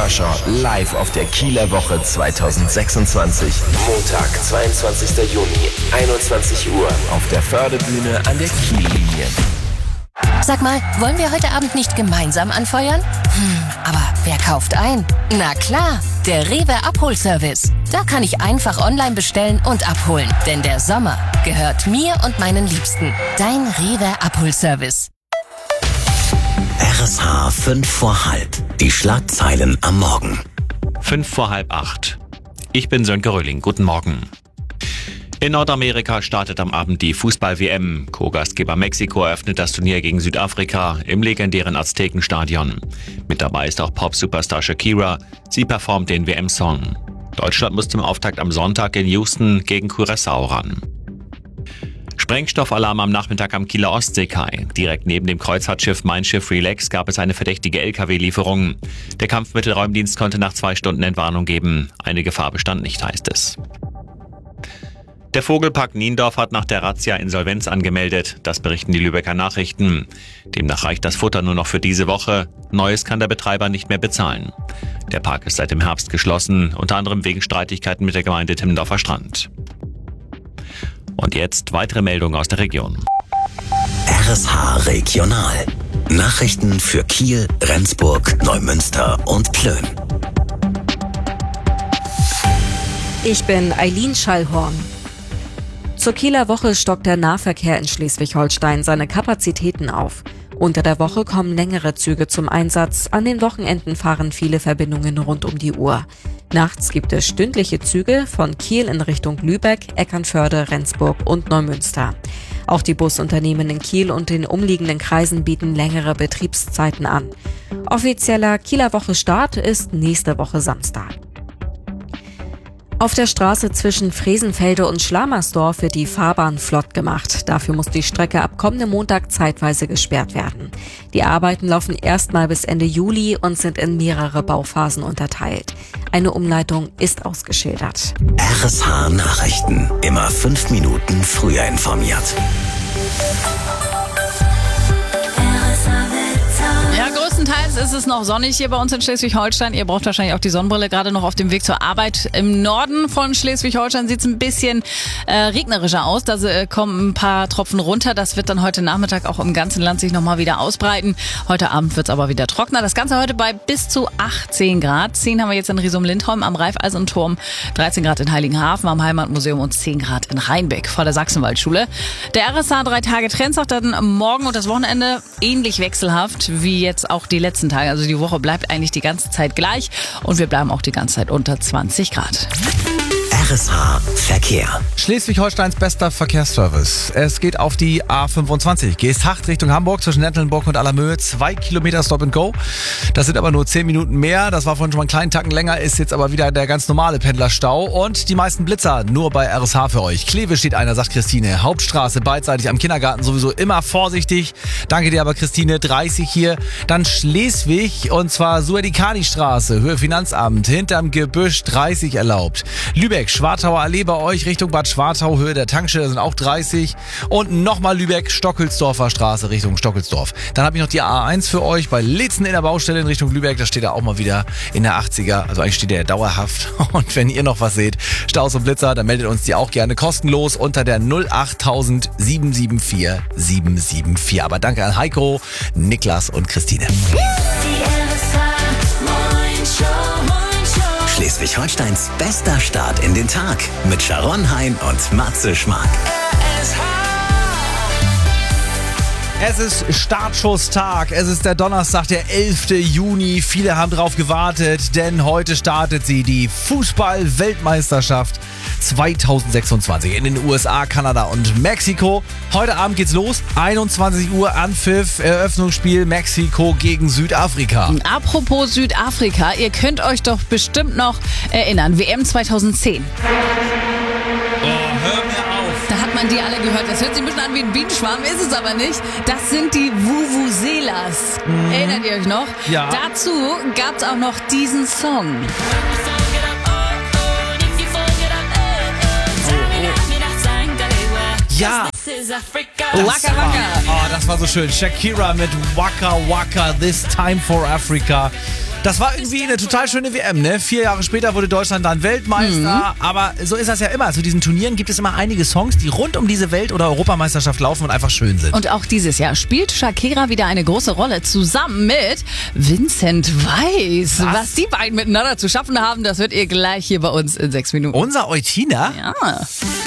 Superstar live auf der Kieler Woche 2026. Montag, 22. Juni, 21 Uhr auf der Förde-Bühne an der Kiellinie. Sag mal, wollen wir heute Abend nicht gemeinsam anfeuern? Aber wer kauft ein? Na klar, der Rewe Abholservice. Da kann ich einfach online bestellen und abholen. Denn der Sommer gehört mir und meinen Liebsten. Dein Rewe Abholservice. RSH 5 vor halb. Die Schlagzeilen am Morgen. 5 vor halb 8. Ich bin Sönke Röhling. Guten Morgen. In Nordamerika startet am Abend die Fußball-WM. Co-Gastgeber Mexiko eröffnet das Turnier gegen Südafrika im legendären Aztekenstadion. Mit dabei ist auch Pop-Superstar Shakira. Sie performt den WM-Song. Deutschland muss zum Auftakt am Sonntag in Houston gegen Curaçao ran. Sprengstoffalarm am Nachmittag am Kieler Ostseekai. Direkt neben dem Kreuzfahrtschiff Mein Schiff Relax gab es eine verdächtige LKW-Lieferung. Der Kampfmittelräumdienst konnte nach 2 Stunden Entwarnung geben. Eine Gefahr bestand nicht, heißt es. Der Vogelpark Niendorf hat nach der Razzia Insolvenz angemeldet. Das berichten die Lübecker Nachrichten. Demnach reicht das Futter nur noch für diese Woche. Neues kann der Betreiber nicht mehr bezahlen. Der Park ist seit dem Herbst geschlossen, unter anderem wegen Streitigkeiten mit der Gemeinde Timmendorfer Strand. Und jetzt weitere Meldungen aus der Region. RSH Regional. Nachrichten für Kiel, Rendsburg, Neumünster und Plön. Ich bin Eileen Schallhorn. Zur Kieler Woche stockt der Nahverkehr in Schleswig-Holstein seine Kapazitäten auf. Unter der Woche kommen längere Züge zum Einsatz. An den Wochenenden fahren viele Verbindungen rund um die Uhr. Nachts gibt es stündliche Züge von Kiel in Richtung Lübeck, Eckernförde, Rendsburg und Neumünster. Auch die Busunternehmen in Kiel und den umliegenden Kreisen bieten längere Betriebszeiten an. Offizieller Kieler Woche-Start ist nächste Woche Samstag. Auf der Straße zwischen Fresenfelde und Schlamersdorf wird die Fahrbahn flott gemacht. Dafür muss die Strecke ab kommendem Montag zeitweise gesperrt werden. Die Arbeiten laufen erstmal bis Ende Juli und sind in mehrere Bauphasen unterteilt. Eine Umleitung ist ausgeschildert. RSH Nachrichten. Immer 5 Minuten früher informiert. Ja, größtenteils ist es noch sonnig hier bei uns in Schleswig-Holstein. Ihr braucht wahrscheinlich auch die Sonnenbrille, gerade noch auf dem Weg zur Arbeit. Im Norden von Schleswig-Holstein sieht es ein bisschen regnerischer aus. Da kommen ein paar Tropfen runter. Das wird dann heute Nachmittag auch im ganzen Land sich nochmal wieder ausbreiten. Heute Abend wird es aber wieder trockener. Das Ganze heute bei bis zu 18 Grad. 10 haben wir jetzt in Riesum-Lindholm am Raiffeisenturm, 13 Grad in Heiligenhafen am Heimatmuseum und 10 Grad in Rheinbeck vor der Sachsenwaldschule. Der RSH 3 Tage Trend sagt dann morgen und das Wochenende ähnlich wechselhaft wie jetzt auch die letzten Tage. Also die Woche bleibt eigentlich die ganze Zeit gleich und wir bleiben auch die ganze Zeit unter 20 Grad. RSH Verkehr. Schleswig-Holsteins bester Verkehrsservice. Es geht auf die A25. Geesthacht Richtung Hamburg zwischen Nettelnburg und Allermöhe. 2 Kilometer Stop and Go. Das sind aber nur 10 Minuten mehr. Das war vorhin schon mal einen kleinen Tacken länger. Ist jetzt aber wieder der ganz normale Pendlerstau. Und die meisten Blitzer nur bei RSH für euch. Kleve steht einer, sagt Christine. Hauptstraße beidseitig am Kindergarten sowieso immer vorsichtig. Danke dir aber Christine. 30 hier. Dann Schleswig und zwar Suedikani-Straße. Höhe Finanzamt. Hinterm Gebüsch 30 erlaubt. Lübeck, Schwartauer Allee bei euch Richtung Bad Schwartau, Höhe der Tankstelle sind auch 30 und nochmal Lübeck, Stockelsdorfer Straße Richtung Stockelsdorf. Dann habe ich noch die A1 für euch bei Litzen in der Baustelle in Richtung Lübeck, da steht er auch mal wieder in der 80er, also eigentlich steht der dauerhaft und wenn ihr noch was seht, Staus und Blitzer, dann meldet uns die auch gerne kostenlos unter der 08000 774 774. Aber danke an Heiko, Niklas und Christine. Schleswig-Holsteins bester Start in den Tag mit Sharon Hein und Matze Schmark. Es ist Startschusstag. Es ist der Donnerstag, der 11. Juni. Viele haben drauf gewartet, denn heute startet sie, die Fußball-Weltmeisterschaft 2026 in den USA, Kanada und Mexiko. Heute Abend geht's los. 21 Uhr Anpfiff, Eröffnungsspiel Mexiko gegen Südafrika. Apropos Südafrika, ihr könnt euch doch bestimmt noch erinnern, WM 2010. Oh, hör mir auf. Da hat man die alle gehört. Das hört sich ein bisschen an wie ein Bienenschwarm, ist es aber nicht. Das sind die Vuvuzelas. Erinnert ihr euch noch? Ja. Dazu gab's auch noch diesen Song. Ja. Waka Waka. Oh, das war so schön. Shakira mit Waka Waka, This Time for Africa. Das war irgendwie eine total schöne WM, ne? 4 Jahre später wurde Deutschland dann Weltmeister. Aber so ist das ja immer. Zu diesen Turnieren gibt es immer einige Songs, die rund um diese Welt- oder Europameisterschaft laufen und einfach schön sind. Und auch dieses Jahr spielt Shakira wieder eine große Rolle zusammen mit Vincent Weiss. Was die beiden miteinander zu schaffen haben, das hört ihr gleich hier bei uns in 6 Minuten. Unser Eutiner? Ja.